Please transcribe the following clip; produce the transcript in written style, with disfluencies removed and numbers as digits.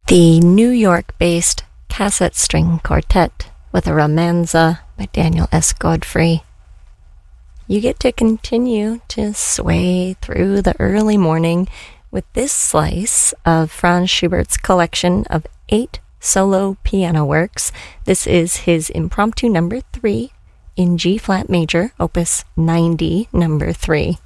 The New York-based Cassette String Quartet with a Romanza by Daniel S. Godfrey. You get to continue to sway through the early morning with this slice of Franz Schubert's collection of 8 solo piano works. This is his Impromptu number 3 in G-flat major, opus 90, number 3.